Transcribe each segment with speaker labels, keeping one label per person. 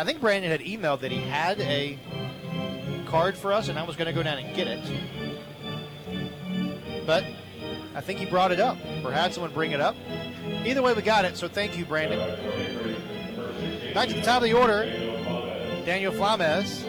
Speaker 1: I think Brandon had emailed that he had a card for us, and I was going to go down and get it. But I think he brought it up, or had someone bring it up. Either way, we got it, so thank you, Brandon. Back to the top of the order, Daniel Flames.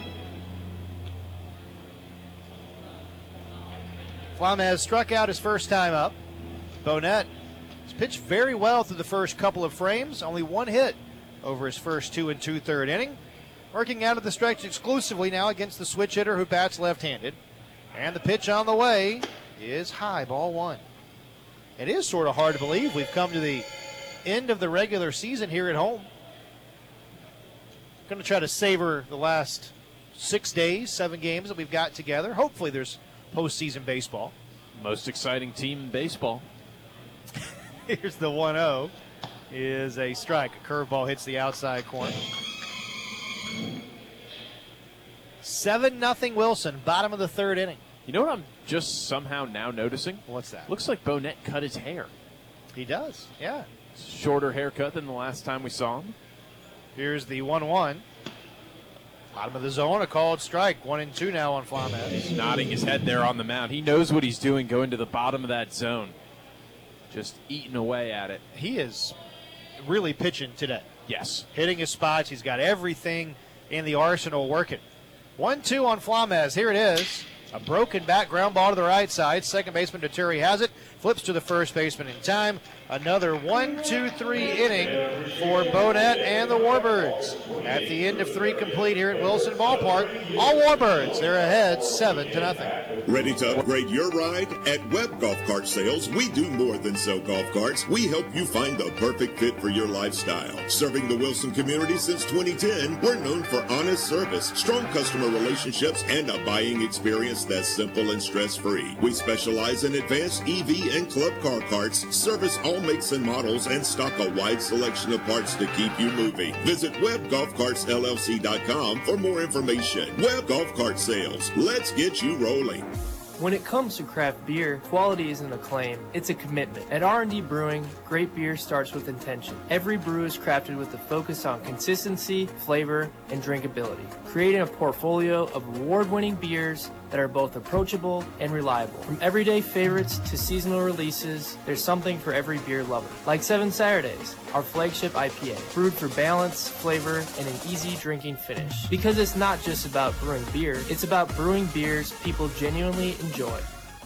Speaker 1: Flames struck out his first time up. Bonnet has pitched very well through the first couple of frames, only one hit over his first 2 2/3 inning. Working out of the stretch exclusively now against the switch hitter who bats left-handed. And the pitch on the way is high, ball one. It is sort of hard to believe we've come to the end of the regular season here at home. Going to try to savor the last 6 days, 7 games that we've got together. Hopefully there's postseason baseball.
Speaker 2: Most exciting team in baseball.
Speaker 1: Here's the 1-0. Is a strike. A curveball hits the outside corner. 7-0 Wilson, bottom of the third inning.
Speaker 2: You know what I'm just somehow now noticing?
Speaker 1: What's that?
Speaker 2: Looks like Bonnet cut his hair.
Speaker 1: He does, yeah.
Speaker 2: Shorter haircut than the last time we saw him.
Speaker 1: Here's the 1-1. Bottom of the zone, a called strike. 1-2 now on Flames.
Speaker 2: He's nodding his head there on the mound. He knows what he's doing going to the bottom of that zone. Just eating away at it.
Speaker 1: He is really pitching today.
Speaker 2: Yes.
Speaker 1: Hitting his spots. He's got everything in the arsenal working. 1-2 on Flames. Here it is. A broken back ground ball to the right side. Second baseman Deturi has it. Flips to the first baseman in time. Another 1-2-3 inning for Bonnet and the Warbirds. At the end of 3 complete here at Wilson Ballpark. All Warbirds, they're ahead 7-0.
Speaker 3: Ready to upgrade your ride? At Webb Golf Cart Sales, we do more than sell golf carts. We help you find the perfect fit for your lifestyle. Serving the Wilson community since 2010, we're known for honest service, strong customer relationships, and a buying experience that's simple and stress-free. We specialize in advanced EV and club car carts, service all makes and models, and stock a wide selection of parts to keep you moving. Visit WebbGolfCartsLLC.com for more information. Webb Golf Cart Sales. Let's get you rolling.
Speaker 4: When it comes to craft beer, quality isn't a claim, it's a commitment. At R&D Brewing, great beer starts with intention. Every brew is crafted with a focus on consistency, flavor, and drinkability, creating a portfolio of award-winning beers that are both approachable and reliable. From everyday favorites to seasonal releases, there's something for every beer lover. Like 7 Saturdays, our flagship IPA, brewed for balance, flavor, and an easy drinking finish. Because it's not just about brewing beer, it's about brewing beers people genuinely enjoy.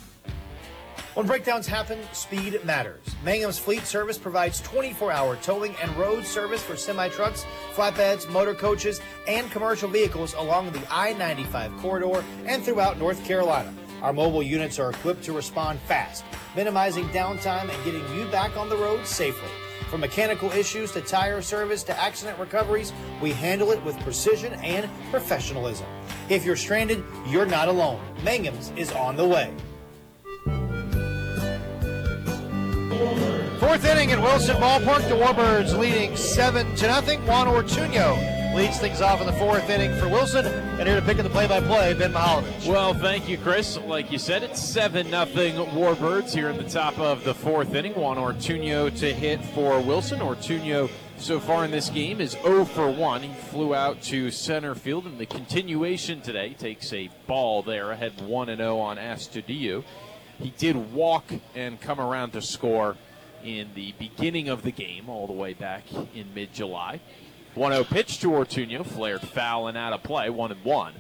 Speaker 1: When breakdowns happen, speed matters. Mangum's Fleet Service provides 24-hour towing and road service for semi-trucks, flatbeds, motor coaches, and commercial vehicles along the I-95 corridor and throughout North Carolina. Our mobile units are equipped to respond fast, minimizing downtime and getting you back on the road safely. From mechanical issues to tire service to accident recoveries, we handle it with precision and professionalism. If you're stranded, you're not alone. Mangum's is on the way. 4th inning at Wilson Ballpark. The Warbirds leading 7-0. Juan Ortuño leads things off in the 4th inning for Wilson. And here to pick up the play-by-play, Ben Mihaljevic.
Speaker 2: Well, thank you, Chris. Like you said, it's 7-0 Warbirds here at the top of the 4th inning. Juan Ortuño to hit for Wilson. Ortuño so far in this game is 0 for 1. He flew out to center field in the continuation today. Takes a ball there ahead 1-0 on Astudillo. He did walk and come around to score in the beginning of the game, all the way back in mid-July. 1-0 pitch to Ortuño, flared foul and out of play, 1-1.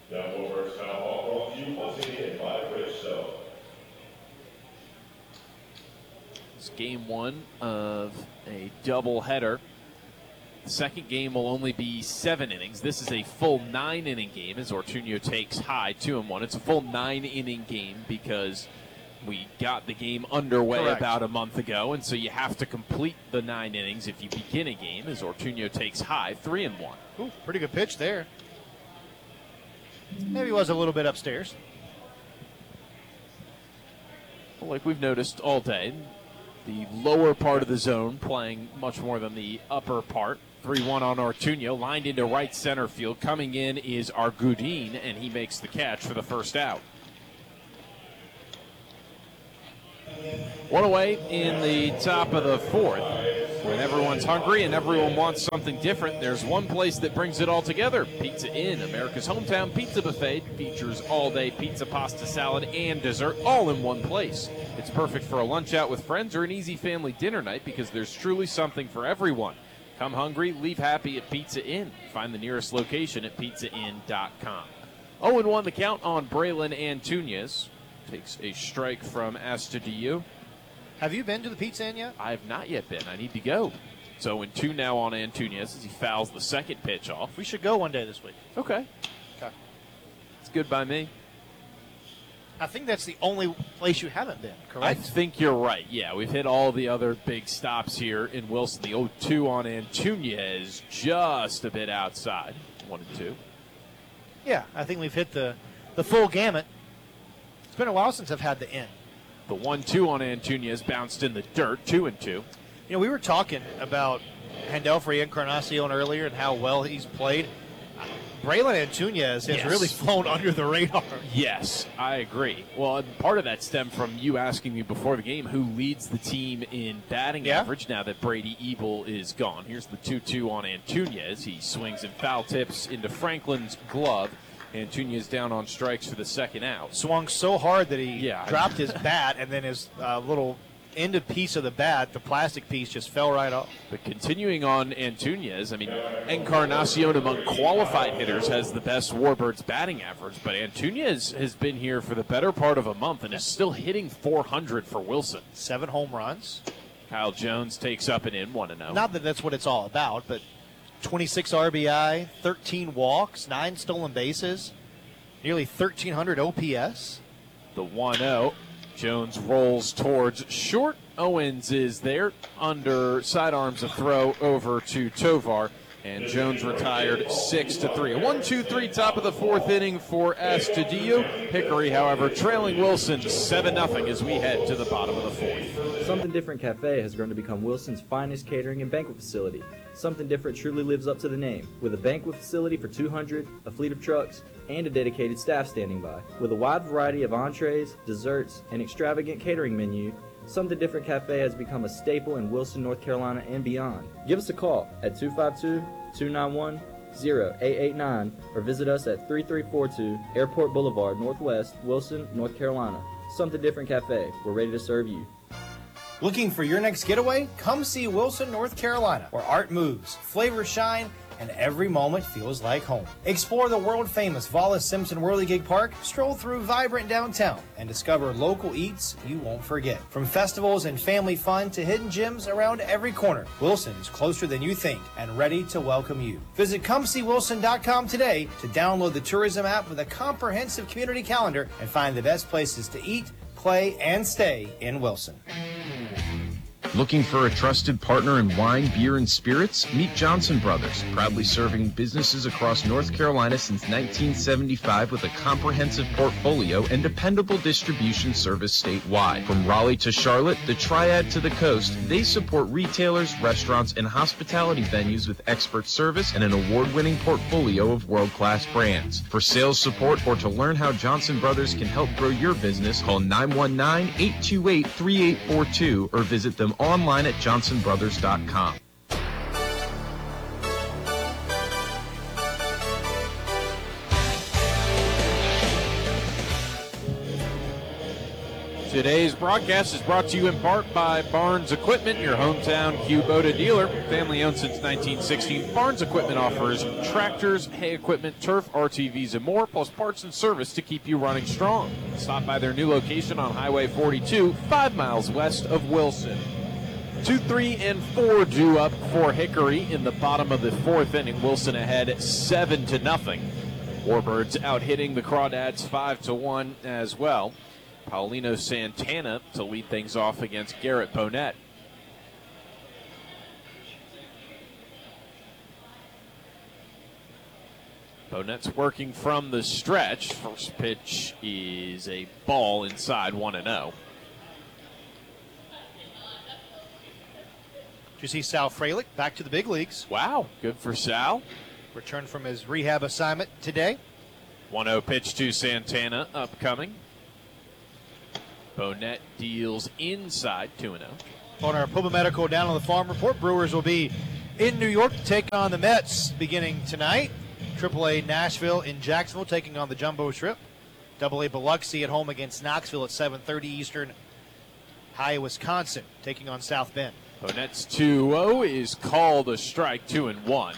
Speaker 2: It's game 1 of a doubleheader. The second game will only be 7 innings. This is a full 9-inning game as Ortuño takes high 2-1. It's a full 9-inning game because we got the game underway
Speaker 1: Correct.
Speaker 2: about a month ago, and so you have to complete the 9 innings if you begin a game as Ortuño takes high 3-1.
Speaker 1: Ooh, pretty good pitch there. Maybe he was a little bit upstairs.
Speaker 2: Well, like we've noticed all day, the lower part of the zone playing much more than the upper part. 3-1 on Ortuño, lined into right center field. Coming in is Argudin, and he makes the catch for the first out. 1 away in the top of the 4th. When everyone's hungry and everyone wants something different, there's one place that brings it all together. Pizza Inn, America's hometown pizza buffet, features all-day pizza, pasta, salad, and dessert all in one place. It's perfect for a lunch out with friends or an easy family dinner night because there's truly something for everyone. Come hungry, leave happy at Pizza Inn. Find the nearest location at pizzainn.com. 0-1 the count on Braylon Antunes. Takes a strike from Astudillo.
Speaker 1: Have you been to the Pizza Inn yet?
Speaker 2: I have not yet been. I need to go. So 0-2 now on Antunes as he fouls the second pitch off.
Speaker 1: We should go one day this week.
Speaker 2: Okay. It's good by me.
Speaker 1: I think that's the only place you haven't been, correct?
Speaker 2: I think you're right. Yeah, we've hit all the other big stops here in Wilson. The 0-2 on Antunes, just a bit outside. 1-2.
Speaker 1: Yeah, I think we've hit the full gamut. It's been a while since I've had the Inn.
Speaker 2: The 1-2 on Antunes bounced in the dirt, 2-2.
Speaker 1: You know, we were talking about Handelfrey Encarnacion earlier and how well he's played. Braylon Antunes has really flown under the radar.
Speaker 2: Yes, I agree. Well, and part of that stemmed from you asking me before the game who leads the team in batting average now that Brady Ebel is gone. Here's the 2-2 on Antunes. He swings and foul tips into Franklin's glove. Antunes down on strikes for the second out.
Speaker 1: Swung so hard that he dropped his bat, and then his little ended piece of the bat, the plastic piece, just fell right off.
Speaker 2: But continuing on Antunes, I mean, Encarnacion among qualified hitters has the best Warbirds batting average, but Antunes has been here for the better part of a month and is still hitting .400 for Wilson.
Speaker 1: 7 home runs.
Speaker 2: Kyle Jones takes up and in 1-0.
Speaker 1: Not that that's what it's all about, but 26 RBI, 13 walks, 9 stolen bases, nearly 1,300 OPS.
Speaker 2: The 1-0. Jones rolls towards short. Owens is there. Under sidearms a throw over to Tovar. And Jones retired 6-3. A 1-2-3 top of the fourth inning for Astudillo. Hickory, however, trailing Wilson 7-0 as we head to the bottom of the fourth.
Speaker 5: Something Different Cafe has grown to become Wilson's finest catering and banquet facility. Something Different truly lives up to the name, with a banquet facility for 200, a fleet of trucks, and a dedicated staff standing by. With a wide variety of entrees, desserts, and extravagant catering menu, Something Different Cafe has become a staple in Wilson, North Carolina, and beyond. Give us a call at 252-291-0889 or visit us at 3342 Airport Boulevard, Northwest, Wilson, North Carolina. Something Different Cafe. We're ready to serve you.
Speaker 1: Looking for your next getaway? Come see Wilson, North Carolina, where art moves, flavors shine, and every moment feels like home. Explore the world-famous Wallace Simpson Whirligig Park, stroll through vibrant downtown, and discover local eats you won't forget. From festivals and family fun to hidden gems around every corner, Wilson is closer than you think and ready to welcome you. Visit ComeSeeWilson.com today to download the tourism app with a comprehensive community calendar and find the best places to eat, play, and stay in Wilson.
Speaker 6: Looking for a trusted partner in wine, beer, and spirits? Meet Johnson Brothers, proudly serving businesses across North Carolina since 1975 with a comprehensive portfolio and dependable distribution service statewide. From Raleigh to Charlotte, the Triad to the coast, they support retailers, restaurants, and hospitality venues with expert service and an award-winning portfolio of world-class brands. For sales support or to learn how Johnson Brothers can help grow your business, call 919-828-3842 or visit them online at johnsonbrothers.com.
Speaker 2: Today's broadcast is brought to you in part by Barnes Equipment, your hometown Kubota dealer. Family owned since 1916, Barnes Equipment offers tractors, hay equipment, turf, RTVs, and more, plus parts and service to keep you running strong. Stop by their new location on Highway 42, 5 miles west of Wilson. 2, 3, and 4 due up for Hickory in the bottom of the fourth inning. Wilson ahead 7-0. Warbirds out hitting the Crawdads 5-1 as well. Paulino Santana to lead things off against Garrett Bonnet. Bonnet's working from the stretch. First pitch is a ball inside 1-0.
Speaker 1: Did you see Sal Frelick back to the big leagues?
Speaker 2: Wow, good for Sal.
Speaker 1: Returned from his rehab assignment today.
Speaker 2: 1-0 pitch to Santana upcoming. Bonnet deals inside 2-0.
Speaker 1: on our Puma Medical Down on the Farm report. Brewers will be in New York to take on the Mets beginning tonight. AAA Nashville in Jacksonville taking on the Jumbo Shrimp. AA Biloxi at home against Knoxville at 7:30 Eastern. High Wisconsin taking on South Bend.
Speaker 2: Bonet's 2-0 is called a strike, 2-1.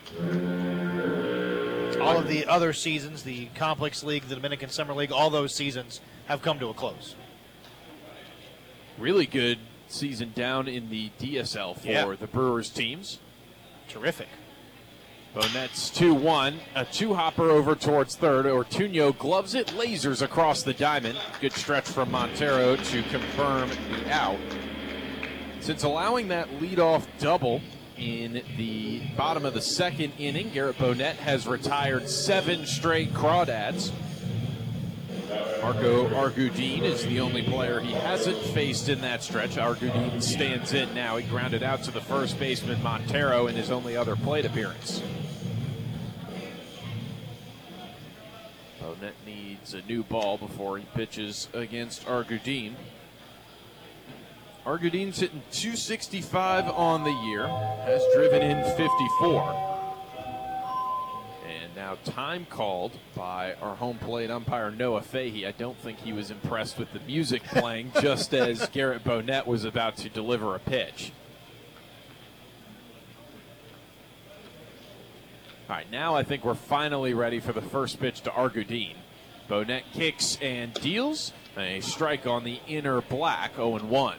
Speaker 1: All of the other seasons, the Complex League, the Dominican Summer League, all those seasons have come to a close.
Speaker 2: Really good season down in the DSL for the Brewers teams.
Speaker 1: Terrific.
Speaker 2: Bonet's 2-1, a two-hopper over towards third. Ortuño gloves it, lasers across the diamond. Good stretch from Montero to confirm the out. Since allowing that leadoff double in the bottom of the second inning, Garrett Bonet has retired 7 straight crawdads. Marco Argudin is the only player he hasn't faced in that stretch. Argudin stands in now. He grounded out to the first baseman Montero in his only other plate appearance. Bonet needs a new ball before he pitches against Argudin. Argudin's hitting .265 on the year, has driven in 54. And now time called by our home plate umpire Noah Fahey. I don't think he was impressed with the music playing just as Garrett Bonet was about to deliver a pitch. All right, now I think we're finally ready for the first pitch to Argudin. Bonet kicks and deals. A strike on the inner black, 0-1.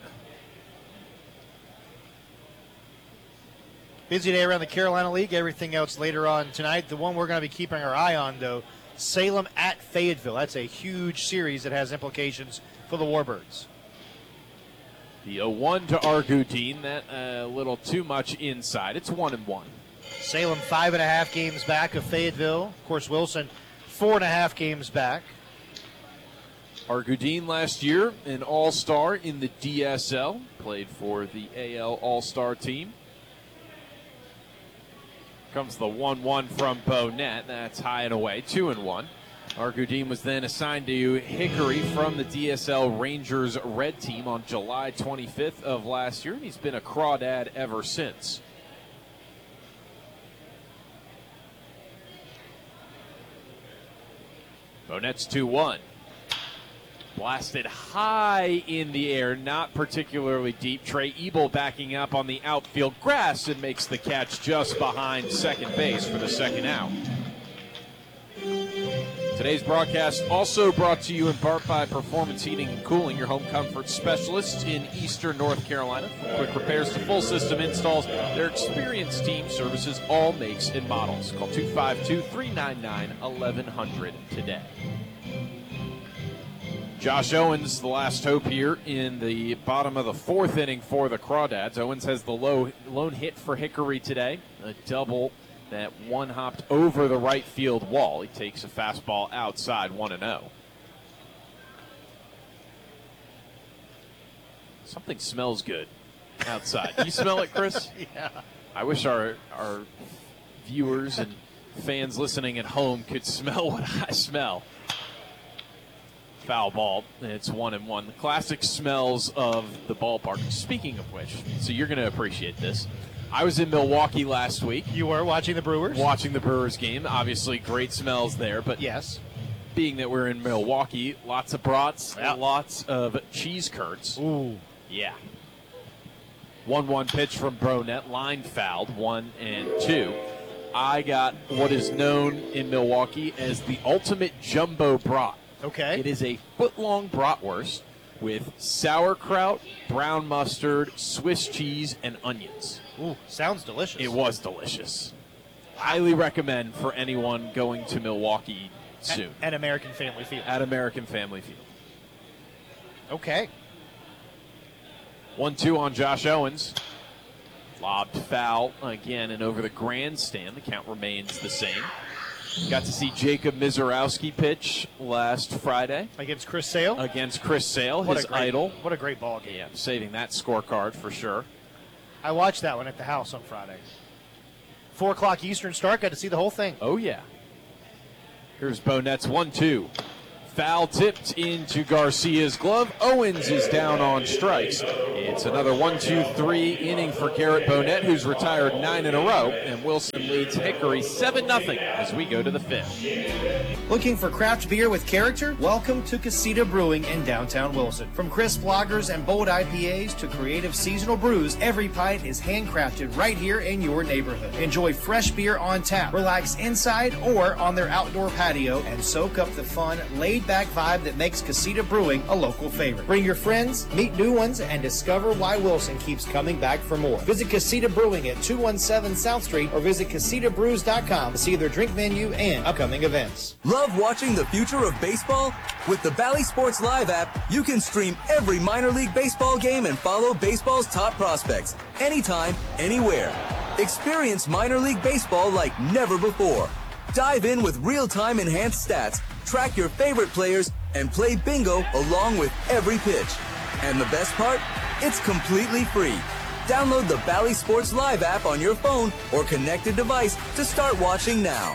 Speaker 1: Busy day around the Carolina League. Everything else later on tonight. The one we're going to be keeping our eye on, though, Salem at Fayetteville. That's a huge series that has implications for the Warbirds.
Speaker 2: The 0-1 to Argudin. That a little too much inside. It's 1-1.
Speaker 1: Salem 5.5 games back of Fayetteville. Of course, Wilson 4.5 games back.
Speaker 2: Argudin last year, an all-star in the DSL. Played for the AL all-star team. Comes the 1-1 from Bonet. That's high and away, 2-1. Argudin was then assigned to Hickory from the DSL Rangers Red Team on July 25th of last year, and he's been a crawdad ever since. Bonet's 2-1. Blasted high in the air, not particularly deep. Trey Ebel backing up on the outfield grass and makes the catch just behind second base for the second out. Today's broadcast also brought to you in part by Performance Heating and Cooling, your home comfort specialists in Eastern North Carolina. From quick repairs to full system installs, their experienced team services all makes and models. Call 252-399-1100 today. Josh Owens, the last hope here in the bottom of the fourth inning for the Crawdads. Owens has the lone hit for Hickory today, a double that one hopped over the right field wall. He takes a fastball outside, 1-0. Something smells good outside. You smell it, Chris?
Speaker 1: Yeah.
Speaker 2: I wish our viewers and fans listening at home could smell what I smell. Foul ball, and it's 1-1. The classic smells of the ballpark. Speaking of which, so you're going to appreciate this. I was in Milwaukee last week.
Speaker 1: You were watching the Brewers?
Speaker 2: Watching the Brewers game. Obviously, great smells there, but
Speaker 1: yes,
Speaker 2: being that we're in Milwaukee, lots of brats, lots of cheese curds.
Speaker 1: Ooh.
Speaker 2: Yeah. 1-1 pitch from Bonet, line fouled, 1-2. I got what is known in Milwaukee as the ultimate jumbo brat.
Speaker 1: Okay.
Speaker 2: It is a foot-long bratwurst with sauerkraut, brown mustard, Swiss cheese, and onions.
Speaker 1: Ooh, sounds delicious.
Speaker 2: It was delicious. Highly recommend for anyone going to Milwaukee soon.
Speaker 1: At American Family Field.
Speaker 2: At American Family Field.
Speaker 1: Okay.
Speaker 2: 1-2 on Josh Owens. Lobbed foul again and over the grandstand. The count remains the same. Got to see Jacob Mizorowski pitch last Friday.
Speaker 1: Against Chris Sale?
Speaker 2: Against Chris Sale, his idol.
Speaker 1: What a great ball game.
Speaker 2: Yeah, saving that scorecard for sure.
Speaker 1: I watched that one at the house on Friday. 4 o'clock Eastern start. Got to see the whole thing.
Speaker 2: Oh, yeah. Here's Bonet's 1-2. Foul tipped into Garcia's glove. Owens is down on strikes. It's another 1-2-3 inning for Garrett Bonnet, who's retired 9 in a row, and Wilson leads Hickory 7-0 as we go to the 5th.
Speaker 1: Looking for craft beer with character? Welcome to Casita Brewing in downtown Wilson. From crisp lagers and bold IPAs to creative seasonal brews, every pint is handcrafted right here in your neighborhood. Enjoy fresh beer on tap, relax inside or on their outdoor patio, and soak up the fun, laid-back vibe that makes Casita Brewing a local favorite. Bring your friends, meet new ones, and discover why Wilson keeps coming back for more. Visit Casita Brewing at 217 South Street or visit CasitaBrews.com to see their drink menu and upcoming events.
Speaker 7: Love watching the future of baseball? With the Bally Sports Live app, you can stream every minor league baseball game and follow baseball's top prospects anytime, anywhere. Experience minor league baseball like never before. Dive in with real-time enhanced stats, track your favorite players, and play bingo along with every pitch. And the best part? It's completely free. Download the Bally Sports Live app on your phone or connected device to start watching now.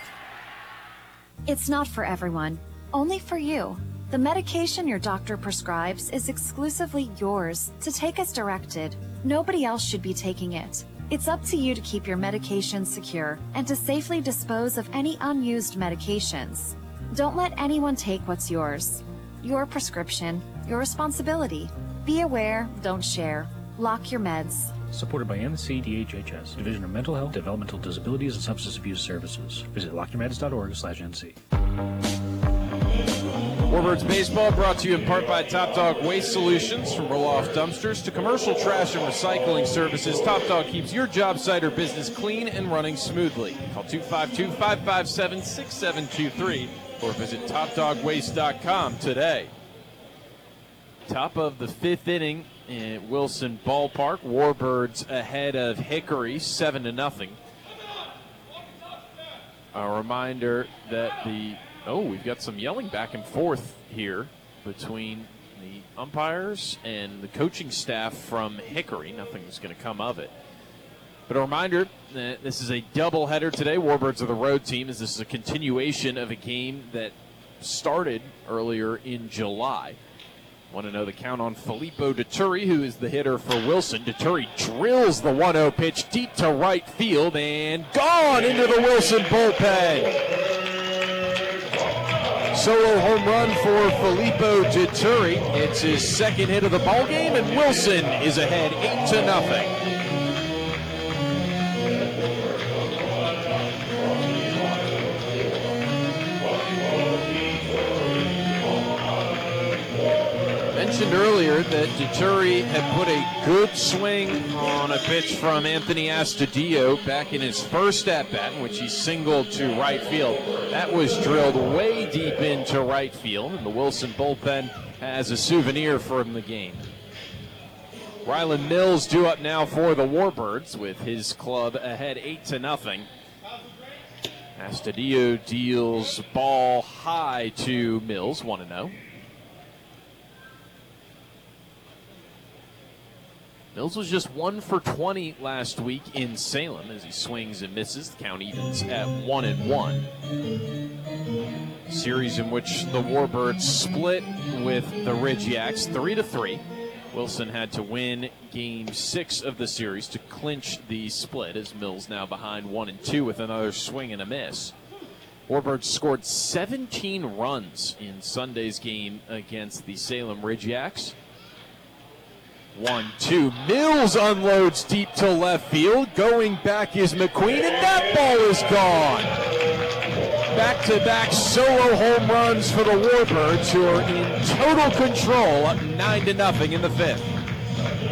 Speaker 8: It's not for everyone, only for you. The medication your doctor prescribes is exclusively yours to take as directed. Nobody else should be taking it. It's up to you to keep your medications secure and to safely dispose of any unused medications. Don't let anyone take what's yours. Your prescription, your responsibility. Be aware, don't share. Lock your meds.
Speaker 9: Supported by NCDHHS, Division of Mental Health, Developmental Disabilities, and Substance Abuse Services. Visit lockyourmeds.org/NC.
Speaker 2: Warbirds Baseball brought to you in part by Top Dog Waste Solutions. From roll-off dumpsters to commercial trash and recycling services, Top Dog keeps your job site or business clean and running smoothly. Call 252-557-6723 or visit topdogwaste.com today. Top of the 5th inning at Wilson Ballpark. Warbirds ahead of Hickory 7-0. A reminder that we've got some yelling back and forth here between the umpires and the coaching staff from Hickory. Nothing's going to come of it. But a reminder that this is a doubleheader today. Warbirds are the road team, as this is a continuation of a game that started earlier in July. Want to know the count on Filippo Dituri, who is the hitter for Wilson. Dituri drills the 1-0 pitch deep to right field and gone into the Wilson bullpen. Solo home run for Filippo Dituri. It's his second hit of the ballgame, and Wilson is ahead 8-0. Mentioned earlier that Dituri had put a good swing on a pitch from Anthony Astudillo back in his first at-bat, in which he singled to right field. That was drilled way deep into right field, and the Wilson bullpen has a souvenir from the game. Rylan Mills due up now for the Warbirds with his club ahead 8-0. Astudillo deals ball high to Mills, 1-0. Mills was just 1 for 20 last week in Salem as he swings and misses. The count evens at 1-1. Series in which the Warbirds split with the Ridgeyaks 3-3. Wilson had to win Game 6 of the series to clinch the split, as Mills now behind 1-2 with another swing and a miss. Warbirds scored 17 runs in Sunday's game against the Salem Ridgeyaks. 1-2. Mills unloads deep to left field. Going back is McQueen, and that ball is gone. Back-to-back solo home runs for the Warbirds, who are in total control, up 9-0 in the 5th.